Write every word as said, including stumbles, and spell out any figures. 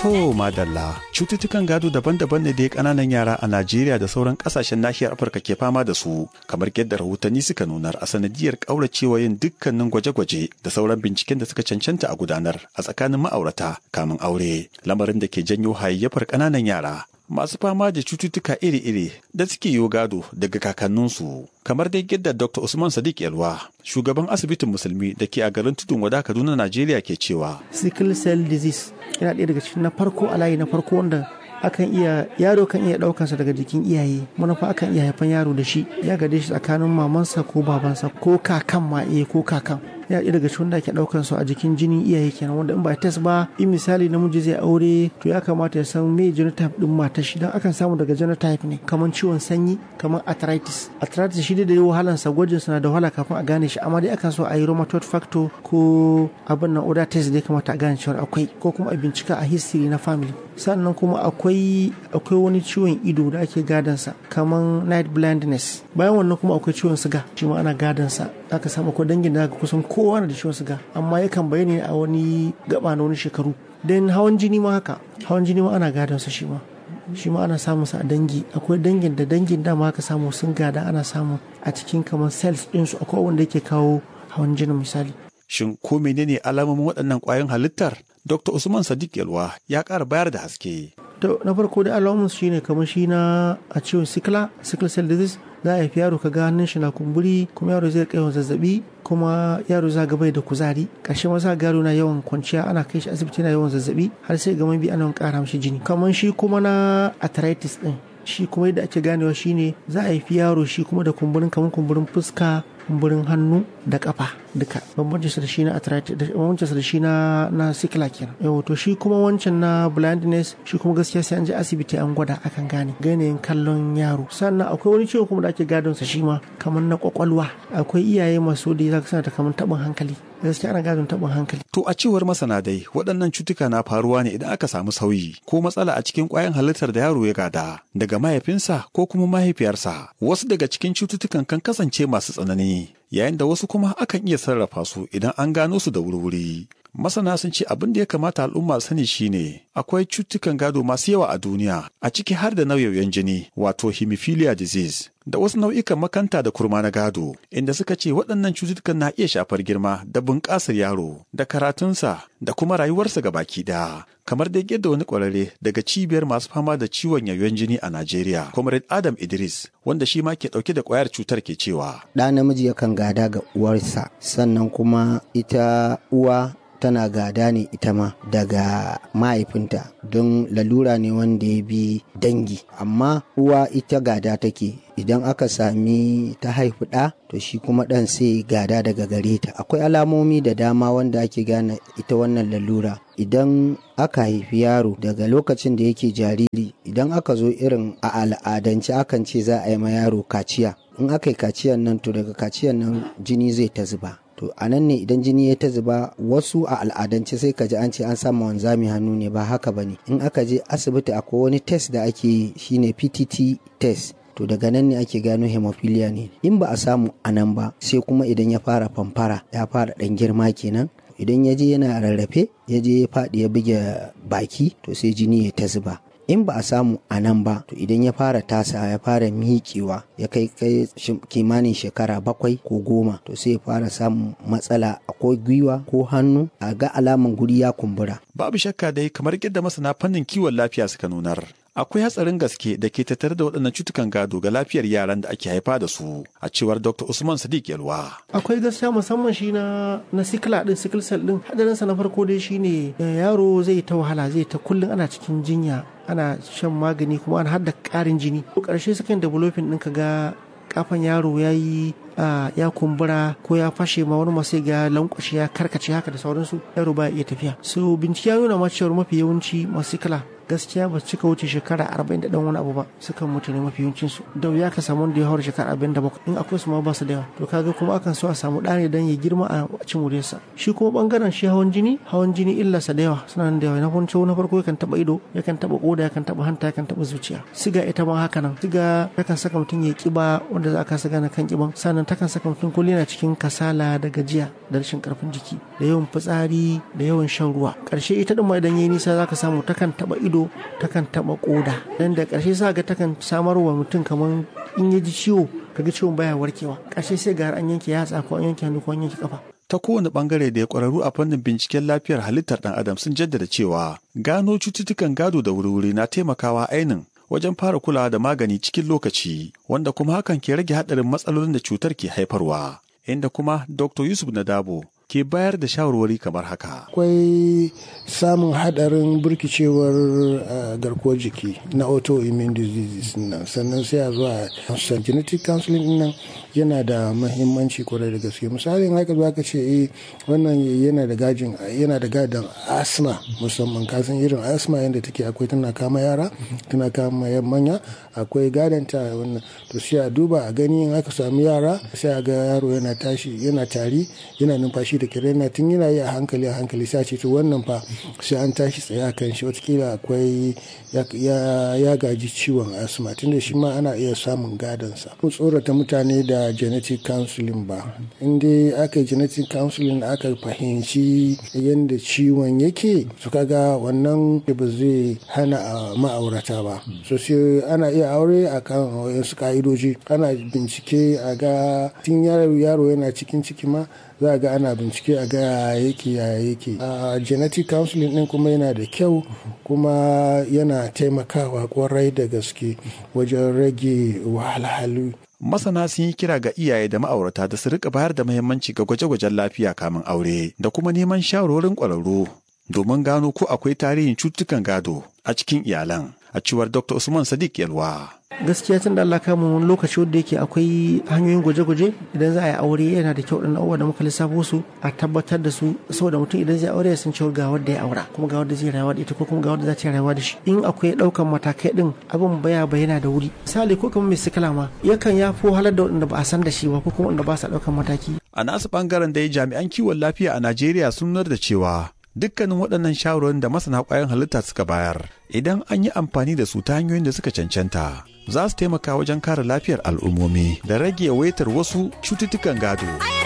To madalla, cututtukan gado daban-daban ne da ƙananan yara a Najeriya da sauran ƙasashen nahiyar Afirka ke fama da su, kamar yadda rahotanni suka nunar a sanadiyar ƙauracewa yin dukkanin gwaje-gwaje da sauran binciken da suka cancanta a gudanar a tsakanin ma'aurata kamin aure, lamarin da ke janyo hayayyafar ƙananan yara masu fama da cututtuka iri-iri da suke yi gado daga kakanninsu. Kamar dai yadda Doctor Usman Sadiq Yalwa, shugaban asibitin musulmi da ke a garin Tudun Wada, Kaduna, Najeriya ke cewa. Sickle cell disease yana ɗaya daga cikin na farko a layi na farko wanda akan iya yaro kan iya ɗaukansa daga jikin iyaye, manufa akan iya haifan yaro da shi ya gade shi tsakanin mamansa ko babansa ko kakan ma iya ko kakan. Ya ɗaya daga cikin da ake ɗaukan su a jikin jinin iyaye kenan, wanda in ba test ba, in misali namiji zai aure to ya kamata ya san me genotype din matar shi, dan akan samu daga genotype ne, kamar ciwon sanyi, kamar arthritis. Arthritis shi dai da wahalan sa, gwajin sa na da wahala kafin a gane shi, amma dai akan so a yi rheumatoid factor ko abin nan other test da ya kamata a gane cewa akwai, ko kuma a bincika a history na family. Sannan kuma akwai akwai wani ciwon ido da ake gadon sa, kamar night blindness. Bayan wannan kuma akwai ciwon siga, shi ma ana gadon sa. Aka samu ko dangin da aka kusan kowa na da ciwon siga, amma yakan bayyana a wani gaba na wani shekaru. Den hawan jini ma haka, hawan jini ma ana gadon sa shi ma. Shi ma ana samun sa a dangi. Akwai dangin da dangin dama aka samu sun gada, ana samu a cikin kamar cells din su, akwai wanda yake kawo hawan jini misali. Shin ko menene alamomin waɗannan ƙwayoyin halittar? Doctor Usman Sadiq Yalwa ya ƙara bayar da haske. To na farko da alamomin shine kamar shi na a ciwon sikla, sickle cell disease. Za a haifi yaro ka ga hannun shi na kumburi, kuma yaro zai kai zazzabi, kuma yaro za ga bai da kuzari. Ƙarshe ma za ga yaro na yawan kwanciya, ana kai shi asibiti na yawan zazzabi, har sai ga mabi ana ƙara mishi jini. Kamar shi kuma na arthritis din, shi kuma yadda ake ganewa shine za a haifi yaro shi kuma da kumburin, kamar kumburin fuska, kumburin hannu da kafa duka. Bambancin sa da shi na arthritis, bambancin sa da shi na na sikla kenan. Yau to shi kuma wancan na blindness, shi kuma gaskiya sai an je asibiti an gwada akan gane ganin kallon yaro. Sannan akwai wani ciwo kuma da ake gadon sa shi ma kamar na kwakwalwa. Akwai iyaye masu da zaka sana ta kamar tabin hankali. Gaskiya ana gadon tabin hankali. To a cewar masana dai, waɗannan cutuka na faruwa ne idan aka samu sauyi ko matsala a cikin ƙwayan halittar da yaro ya gada daga mahaifinsa ko kuma mahaifiyarsa. Wasu daga cikin cututtukan kan kasance masu tsanani, yayin da wasu kuma akan iya sarrafa su idan an gano su da wuri-wuri. Masana sun ce abin da ya kamata al'umma sani shine akwai cututtukan gado masu yawa a duniya, a ciki har da nau'yoyin jini wato hemophilia disease da wasu nau'ikan makanta da kurma na gado, inda suka ce waɗannan cututtukan na iya shafar girma da bunƙasar yaro da karatunsa da kuma rayuwarsa gabaki ɗaya. Kamar dai yadda wani ƙwararre daga cibiyar masu fama da ciwon yoyon jini a Najeriya, Comrade Adam Idris, wanda shi ma ke ɗauke da ƙwayar cutar, ke cewa. Ɗa namiji yakan gada ga uwarsa, sannan kuma ita uwa tana gada ne ita ma daga mahaifinta, don lalura ne wanda ya bi dangi, amma uwa ita gada take. Idan aka sami ta haifi ɗa, to shi kuma ɗan sai gada daga gare ta. Akwai alamomi da dama wanda ake gane ita wannan lalura. Idan aka haifi yaro daga lokacin da yake jariri, idan aka zo irin a al'adance akan ce za a yi ma yaro kaciya. In aka yi kaciyan nan, to daga kaciyan nan jini zai ta zuba. To a nan ne idan jini ya ta zuba, wasu a al'adance sai ka ji an ce an samu wanzami hannu ne, ba haka ba ne. In aka je asibiti akwai wani test da ake yi, shine P T T test. To daga nan ne ake gano hemophilia ne. In ba a samu a nan ba, sai kuma idan ya fara famfara, ya fara ɗan girma kenan. Idan ya je yana rarrafe, ya je ya faɗi ya buge baki, to sai jini ya ta zuba. In ba a samu a nan ba, to idan ya fara tasa, ya fara miƙewa, ya kai kai kimanin shekara bakwai ko goma, to sai ya fara samun matsala a ko gwiwa ko hannu, a ga alaman guri ya kumbura. Babu shakka dai, kamar yadda masana fannin kiwon lafiya suka nunar, akwai hatsarin gaske da ke tattare da waɗannan cutukan gado ga lafiyar yaran da ake haifa da su, a cewar Doctor Usman Sadiq Yalwa. Akwai gaskiya musamman shi na na sikla din, sickle cell din. Hadarin sa na farko dai shine yaro zai ta wahala, zai ta kullun ana cikin jinya, ana shan magani, kuma ana hada ƙarin jini. To ƙarshe sukan developing din ka ga kafan yaro yayi ya kumbura ko ya fashe, ma wani masu ga lankwashe ya karkace haka da sauransu, yaro ba iya tafiya. So bincike ya nuna ma cewa mafi yawanci masu sikla gaskiya ba su cika wuce shekara arba'in da ɗan wani abu ba, sukan mutu ne mafi yawancin su. Da wuya ka samu wanda ya haura shekara arba'in da bakwai, in akwai su ma ba su da yawa. To kaga kuma akan so a samu ɗa ne dan ya girma a cin wuriyarsa. Shi kuma bangaren shi hawan jini, hawan jini illarsa da yawa, suna nan da yawa. Na farko na farko yakan taba ido, yakan taba koda, yakan taba hanta, yakan taba zuciya. Siga ita ma haka nan. Siga yakan saka mutum ya kiba, wanda za ka saka na kan kiban. Sannan nan takan saka mutum kullum yana cikin kasala da gajiya da rashin karfin jiki da yawan fitsari da yawan shan ruwa. Karshe ita din ma idan yayi nisa zaka samu takan taba ido, takan taba koda, dan da karshe za ga takan samarwa mutum kaman in ya ji ciwo kaga ciwon baya warkewa. Karshe sai ga an yanke yatsa ko an yanke hannu ko an yanke kafa. Ta kowane bangare da ya kwararru a fannin binciken lafiyar halittar ɗan adam sun jaddada cewa gano cututtukan gado da wuri-wuri na taimakawa ainin wajen fara kulawa da magani cikin lokaci, wanda kuma hakan ke rage haɗarin matsalolin da cutar ke haifarwa. Inda kuma Doctor Yusuf Nadabo ke bayar da shawarwari kamar haka. Akwai samun hadarin burkicewar uh, garkuwar jiki na autoimmune diseases nan, sannan sai a zuwa genetic counseling nan yana da mahimmanci kwarai da gaske. Misali in haka zaka ce eh wannan yana da gajin yana da gadan asma, musamman kasan irin asma yadda take akwai tana kama yara tana kama manya, akwai gadon ta wannan, to sai a duba a gani in aka samu yara sai a ga yaro yana tashi yana tari yana numfashi da kirena tun yana yi a hankali a hankali sai ce to wannan fa sai an tashi tsaye kan shi watakila akwai ya gaji ciwon asma, tunda shi ma ana iya samun gadonsa. Mu tsorata mutane da genetic counseling ba, in dai aka yi genetic counseling aka fahimci yadda ciwon yake su kaga wannan ba zai hana a ma'aurata ba. So sai ana iya aure akan wasu ka'idoji, ana bincike a ga tun yaro yana cikin ciki ma za a ga ana bincike a ga yake ya yake. A genetic counseling din kuma yana da kyau kuma yana taimakawa kwarai da gaske wajen rage wahalhalu. Masana sun yi kira ga iyaye da ma'aurata da su rika bayar da muhimmanci ga gwaje-gwajen lafiya kamin aure da kuma neman shawarwarin ƙwararru domin gano ko akwai tarihin cututtukan gado a cikin iyalan, a cewar Doctor Usman Sadiq Yalwa. Gaskiya tun da Allah kama wani lokaci wanda yake akwai hanyoyin gwaje-gwaje idan za a yi aure yana da kyau ɗan abubuwa da muka lissafo su a tabbatar da su, saboda mutum idan zai aure ya san cewa ga wanda ya aura kuma ga wanda zai rayuwa da ita ko kuma ga wanda za ta rayuwa da shi. In akwai ɗaukan matakai din abin baya bayyana da wuri. Misali ko kuma mai sikila ma yakan ya fi halar da wanda ba a san da shi ba ko kuma wanda ba sa ɗaukan mataki. A nasu ɓangaren dai jami'an kiwon lafiya a Najeriya sun nuna da cewa dukkanin waɗannan shawarwarin da masana ƙwayoyin halitta suka bayar idan an yi amfani da su ta hanyoyin da suka cancanta za su taimaka wajen kare lafiyar al'ummomi da rage yawaitar wasu cututtukan gado.